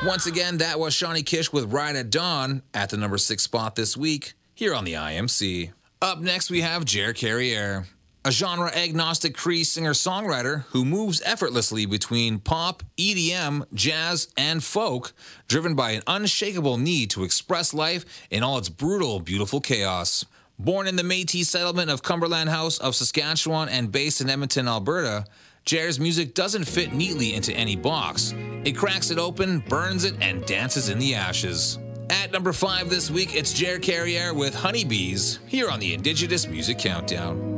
Once again, that was Shawnee Kish with Ride at Dawn at the number 6 spot this week here on the IMC. Up next, we have Jer Carriere, a genre-agnostic Cree singer-songwriter who moves effortlessly between pop, EDM, jazz, and folk, driven by an unshakable need to express life in all its brutal, beautiful chaos. Born in the Métis settlement of Cumberland House of Saskatchewan and based in Edmonton, Alberta, Jer's music doesn't fit neatly into any box. It cracks it open, burns it, and dances in the ashes. At number 5 this week, it's Jer Carriere with Honeybees, here on the Indigenous Music Countdown.